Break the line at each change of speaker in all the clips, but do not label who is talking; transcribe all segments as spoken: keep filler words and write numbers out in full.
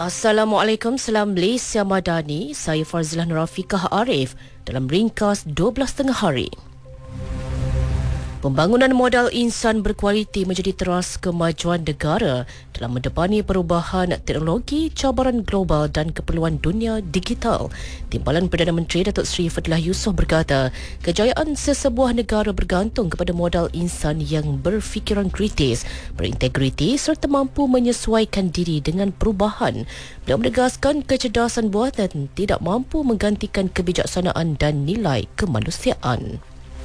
Assalamualaikum, salam Malaysia Madani. Saya Farzilah Nurafiqah Arif dalam ringkas dua belas tengah hari. Pembangunan modal insan berkualiti menjadi teras kemajuan negara dalam mendepani perubahan teknologi, cabaran global dan keperluan dunia digital. Timbalan Perdana Menteri Datuk Seri Fadilah Yusof berkata, kejayaan sesebuah negara bergantung kepada modal insan yang berfikiran kritis, berintegriti serta mampu menyesuaikan diri dengan perubahan. Beliau menegaskan kecerdasan buatan tidak mampu menggantikan kebijaksanaan dan nilai kemanusiaan.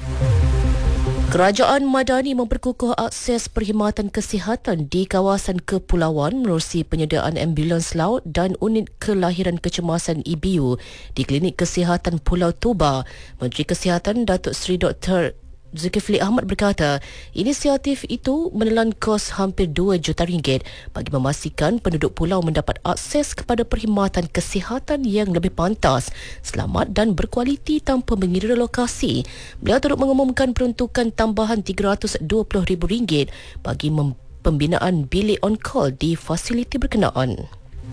Kerajaan Madani memperkukuh akses perkhidmatan kesihatan di kawasan kepulauan menerusi penyediaan ambulans laut dan unit kelahiran kecemasan E B U di Klinik Kesihatan Pulau Toba. Menteri Kesihatan Datuk Seri Doktor Zulkifli Ahmad berkata, inisiatif itu menelan kos hampir dua juta ringgit bagi memastikan penduduk pulau mendapat akses kepada perkhidmatan kesihatan yang lebih pantas, selamat dan berkualiti tanpa mengira lokasi. Beliau turut mengumumkan peruntukan tambahan tiga ratus dua puluh ribu ringgit bagi mem- pembinaan bilik on-call di fasiliti berkenaan.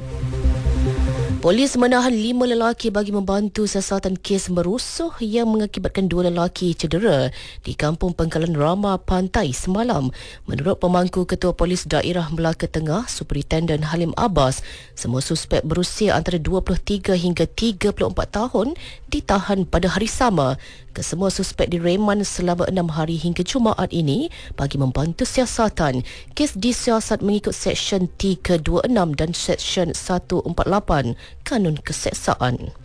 Polis menahan lima lelaki bagi membantu siasatan kes merusuh yang mengakibatkan dua lelaki cedera di Kampung Pangkalan Rama Pantai semalam. Menurut pemangku Ketua Polis Daerah Melaka Tengah, Superintendent Halim Abbas, semua suspek berusia antara dua puluh tiga hingga tiga puluh empat tahun ditahan pada hari sama. Kesemua suspek direman selama enam hari hingga Jumaat ini bagi membantu siasatan. Kes disiasat mengikut Seksyen tiga dua enam dan Seksyen seratus empat puluh lapan Kanun Keseksaan.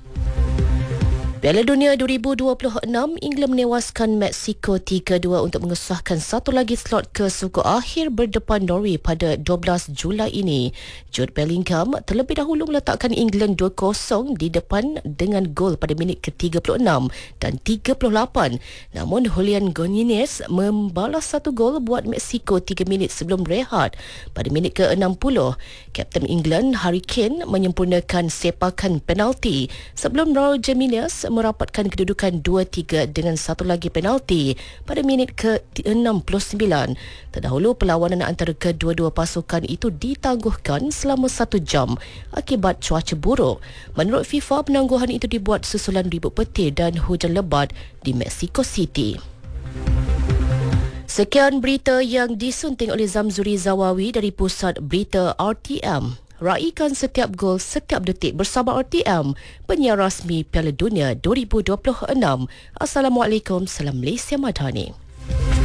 Piala Dunia dua ribu dua puluh enam, England menewaskan Mexico tiga dua untuk mengesahkan satu lagi slot ke suku akhir berdepan Norway pada dua belas Julai ini. Jude Bellingham terlebih dahulu meletakkan England dua kosong di depan dengan gol pada minit ke tiga puluh enam dan tiga puluh lapan. Namun Julian Gonzalez membalas satu gol buat Mexico tiga minit sebelum rehat pada minit ke enam puluh. Kapten England Harry Kane menyempurnakan sepakan penalti sebelum Raul Jimenez merapatkan kedudukan dua tiga dengan satu lagi penalti pada minit ke enam puluh sembilan. Terdahulu perlawanan antara kedua-dua pasukan itu ditangguhkan selama satu jam akibat cuaca buruk. Menurut FIFA, penangguhan itu dibuat susulan ribut petir dan hujan lebat di Mexico City. Sekian berita yang disunting oleh Zamzuri Zawawi dari Pusat Berita R T M. Raikan setiap gol setiap detik bersama R T M, penyiar rasmi Piala Dunia dua ribu dua puluh enam. Assalamualaikum, salam Malaysia Madani.